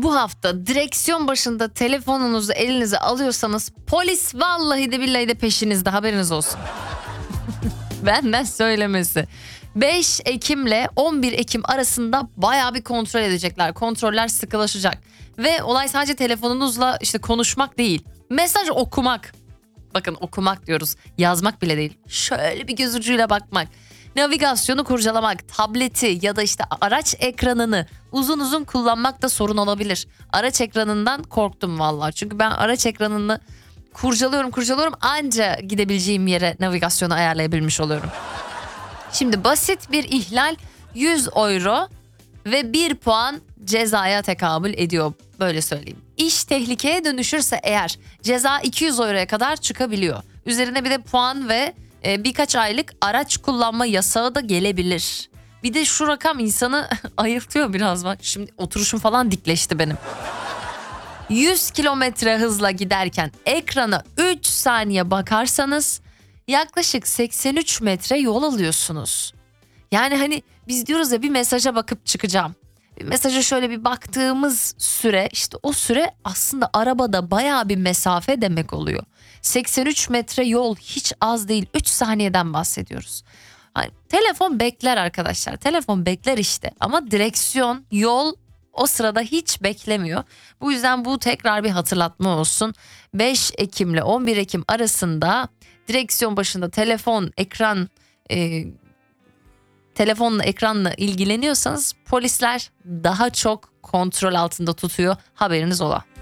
bu hafta direksiyon başında telefonunuzu elinize alıyorsanız polis vallahi de billahi de peşinizde, haberiniz olsun. Benden söylemesi. 5 Ekim ile 11 Ekim arasında bayağı bir kontrol edecekler. Kontroller sıkılaşacak. Ve olay sadece telefonunuzla işte konuşmak değil. Mesaj okumak. Bakın okumak diyoruz. Yazmak bile değil. Şöyle bir göz ucuyla bakmak. Navigasyonu kurcalamak, tableti ya da işte araç ekranını uzun uzun kullanmak da sorun olabilir. Araç ekranından korktum vallahi. Çünkü ben araç ekranını kurcalıyorum anca gidebileceğim yere navigasyonu ayarlayabilmiş oluyorum. Şimdi basit bir ihlal 100 euro ve 1 puan cezaya tekabül ediyor, böyle söyleyeyim. İş tehlikeye dönüşürse eğer ceza 200 euroya kadar çıkabiliyor. Üzerine bir de puan ve birkaç aylık araç kullanma yasağı da gelebilir. Bir de şu rakam insanı ayıltıyor biraz bak. Şimdi oturuşum falan dikleşti benim. 100 kilometre hızla giderken ekrana 3 saniye bakarsanız yaklaşık 83 metre yol alıyorsunuz. Yani hani biz diyoruz ya, bir mesaja bakıp çıkacağım. Bir mesaja şöyle bir baktığımız süre, işte o süre aslında arabada bayağı bir mesafe demek oluyor. 83 metre yol hiç az değil, 3 saniyeden bahsediyoruz. Hani telefon bekler arkadaşlar, telefon bekler işte, ama direksiyon, yol o sırada hiç beklemiyor. Bu yüzden bu tekrar bir hatırlatma olsun. 5 Ekim ile 11 Ekim arasında direksiyon başında telefonla ekranla ilgileniyorsanız polisler daha çok kontrol altında tutuyor, haberiniz ola.